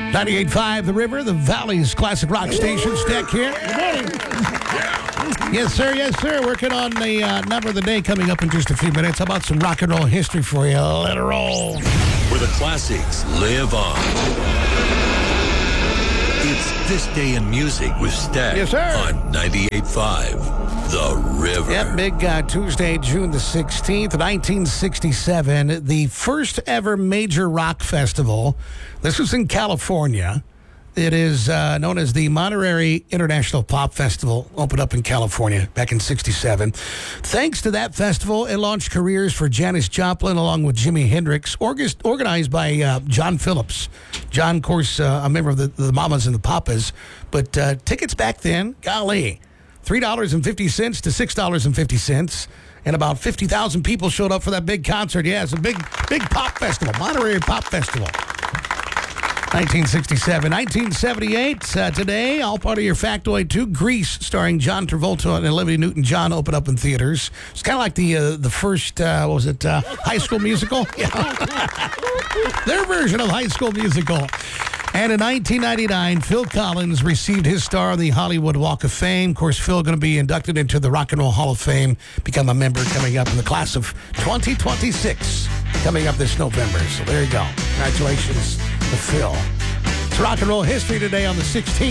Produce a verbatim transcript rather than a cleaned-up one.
ninety-eight point five The River, the Valley's classic rock station. Stack here. Good morning. Yes, sir. Yes, sir. Working on the uh, number of the day coming up in just a few minutes. How about some rock and roll history for you? Let it roll. Where the classics live on. It's This Day in Music with Stack Yes, sir. on ninety-eight point five The River. Yep, big uh, Tuesday, June the sixteenth, nineteen sixty-seven, the first ever major rock festival. This was in California. It is uh, known as the Monterey International Pop Festival, opened up in California back in sixty-seven. Thanks to that festival, it launched careers for Janis Joplin along with Jimi Hendrix, org- organized by uh, John Phillips. John, of course, uh, a member of the, the Mamas and the Papas. But uh, tickets back then, golly, three dollars and fifty cents to six dollars and fifty cents. And about fifty thousand people showed up for that big concert. Yeah, it's a big, big pop festival, Monterey Pop Festival. nineteen sixty-seven. nineteen seventy-eight, uh, today, all part of your factoid two, Grease, starring John Travolta and Olivia Newton-John, opened up in theaters. It's kind of like the uh, the first, uh, what was it, uh, High School Musical? Yeah. Their version of High School Musical. And in nineteen ninety-nine, Phil Collins received his star on the Hollywood Walk of Fame. Of course, Phil going to be inducted into the Rock and Roll Hall of Fame, become a member coming up in the class of twenty twenty-six, coming up this November. So there you go. Congratulations to Phil. It's Rock and Roll History today on the sixteenth.